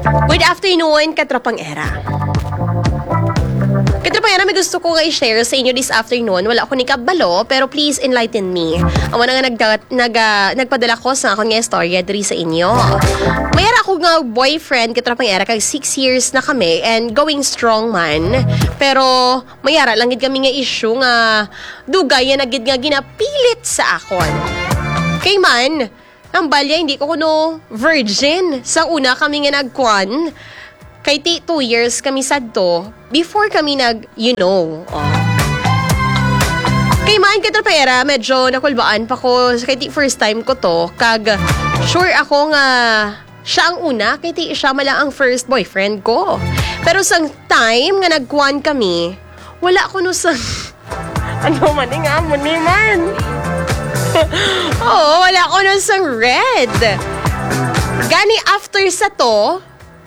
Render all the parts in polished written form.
Good afternoon, Katropang Era. Katropang Era, may gusto ko i-share sa inyo this afternoon. Wala ako ni kabalo, pero please enlighten me. Amo na nga nagpadala ko sa akong nga storya diri sa inyo. Mayara ako nga boyfriend, Katropang Era, kag 6 years na kami and going strong man. Pero mayara lang gid kami nga issue nga dugay na gid nga ginapilit sa akon. Kay man, ang balya, hindi ko kuno virgin. Sa una kami nga nagkwan, kay 2 years kami sadto, before kami Kay man Katropang Era, medyo nakulbaan pa ko, kay first time ko to, kag sure ako nga siya ang una, kay siya malang ang first boyfriend ko. Pero sang time nga nagkwan kami, wala ko no sa... ano man nga mo ni man? Oo, wala ko nun sang red. Gani after sa to,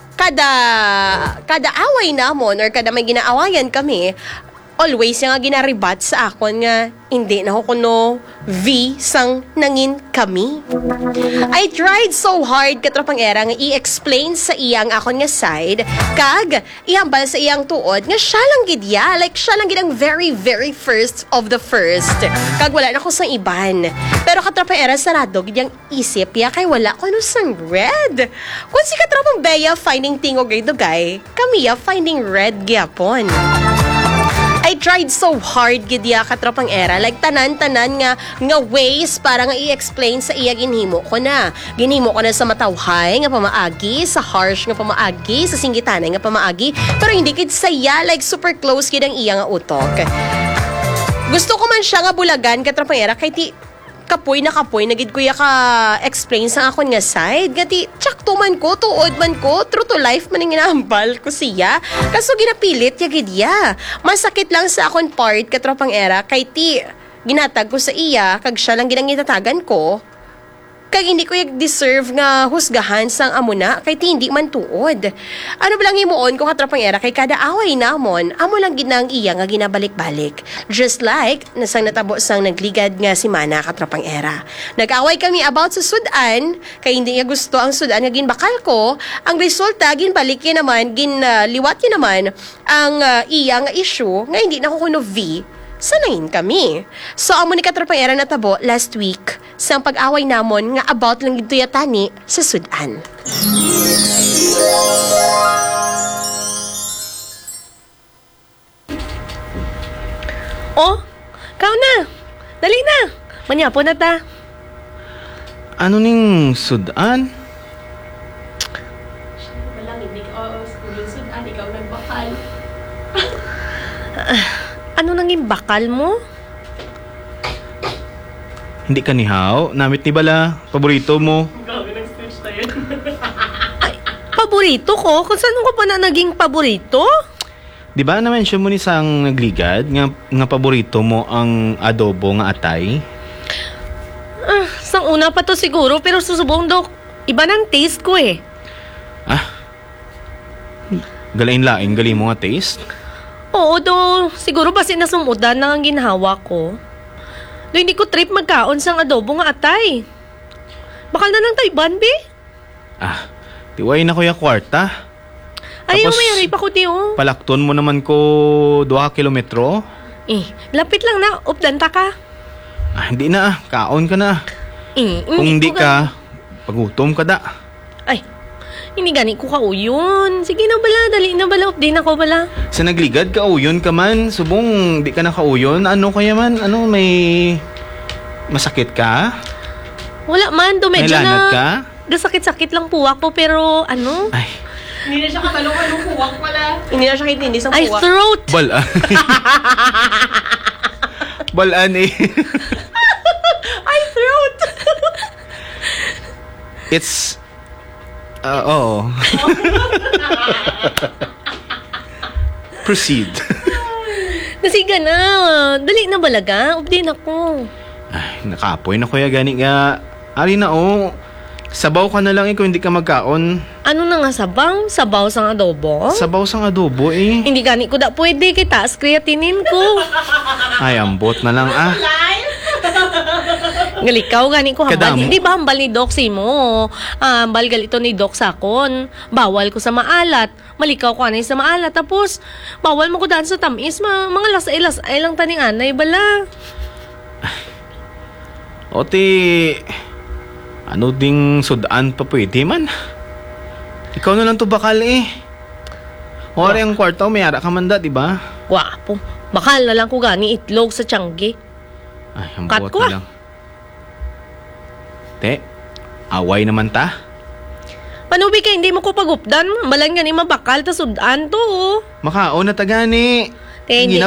kada away namon or kada may ginaawayan kami, always yung nga ginaribat sa akon nga hindi na ko kuno V sang nangin kami. I tried so hard, Katropang Era, nga i-explain sa iyang akon nga side, kag ihambal sa iyang tuod nga siya lang gid ya, like siya lang gid ang very very first of the first, kag wala na ko sang iban. Pero Katropang Era, sarado gid yang isip ya, kay wala ko no sang red. Kung si Katropang Bea finding tingog ay dugay, kami ya finding red gyapon. I tried so hard gid ya, Katropang Era, like tanan-tanan nga ways para nga i-explain sa iya. Ginhimo ko na sa matawhay nga pamaagi, sa harsh nga pamaagi, sa singgitanay nga pamaagi, pero hindi gid saya, like super close gid ang iya nga utok. Gusto ko man siya nga bulagan, Katropang Era, kay kapoy na gid kuya ka explain sa akon nga side, gati tsakto man ko, tuod man ko, true to life man ang ginahambal ko siya, kaso ginapilit ya gid ya. Masakit lang sa akon part, Katropang Era, kay ginatag ko sa iya, kag siya lang ginang itatagan ko, kag hindi ko deserve nga husgahan sang amuna, kay hindi man tuod. Ano ba lang himuon ko, Katropang Era, kay kada away namon, amo lang ginang iya nga ginabalik-balik. Just like nasang natabo sang nagligad nga si Mana, Katropang Era. Nag-away kami about sa sudan, kay hindi niya gusto ang sudan nga ginbakal ko. Ang resulta, ginbalik yun naman, ginliwat yun naman ang iya nga issue nga hindi na ko kuno V. Sanayin kami. So, amo ni Katropang Era natabo last week sa pag-away namon nga about lang gito yatani sa sudan. Oh, kao na. Dali na. Manyapo na ta. Ano ning sudan? Walang hindi ka sudan, ikaw nagbakal. Ano nanging bakal mo? Hindi ka nihaw? Namit ni bala? Paborito mo? Grabe, nag-stretch tayo. Ay, paborito ko? Kung saan ko pa na naging paborito? Di ba na-mention mo ni sang nagligad nga paborito mo ang adobo nga atay? Sang una pa to siguro, pero susubong daw, iba ng taste ko eh. Galain-laing gali mo nga taste? Oo, do siguro basi nasumudan na ang ginhawa ko. Do hindi ko trip magkaon sang adobo nga atay. Bakal na lang tayo, Banbi? Tiway na ko ya kwarta. Ayaw, Tapos, mayari pa ko, tiyo. Palakton mo naman ko 2 kilometro. Lapit lang na, updanta ka. Hindi na kaon ka na. Kung hindi ka, pagutom ka da. Ay, hindi gani ko kauyon. Sige na bala, dali na bala, update ako bala. Sa nagligad ka uyon ka man, subong di ka na kauyon. Ano kaya man? Ano, may masakit ka? Wala man, do May medyo lanad na ka? gasakit-sakit lang puwak ko, pero ano? Ay, Hindi na siya katalong anong kuwak pala. Hindi na siya kitindi sa Ay, kuwak. throat! balaan. Balaan eh. Ay, throat! It's, oo. Proceed. Nasiga na. Dali na balaga. Update ako. Ay, nakapoy na kuya gani nga. Ari na sabaw ka na lang kung hindi ka magkaon. Ano na nga sabaw? Sabaw sang adobo? Sabaw sang adobo eh. Hindi gani ko da pwede kay taas kreatinin ko. Ay, ambot na lang Ngalikaw gani ko hambal. Kadamo. Hindi ba hambal ni Doc si mo? Hambal galito ni Doc sa akon. Bawal ko sa maalat. Malikaw ko anay sa maalat. Tapos, bawal mo ko daan sa tamis. Mga las-ay lang taning anay bala. Oti, ano ding sudaan pa pwede man? Ikaw na lang to bakal eh. Ori ang kwarto, may ara ka man da, di ba? Wapo. Bakal na lang ko gani itlog sa tiyanggi. Ay, ang Cut buhat ko, na lang. Te, away naman ta. Panubi ka, hindi mo ko pagupdan. Balan nga ni mabakal ta sudaan to. Makaon na tagani. Te, hindi